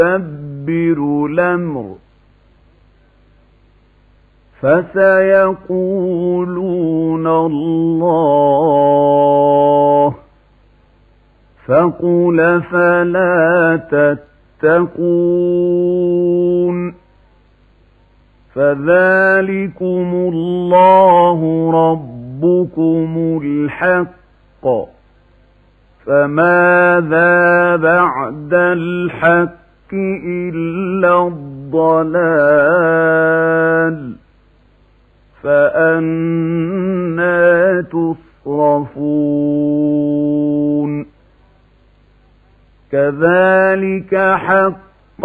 يدبر الأمر فسيقولون الله فقل فلا تتقون فذلكم الله ربكم الحق فماذا بعد الحق إلا الضلال فأنى تصرفون كذلك حق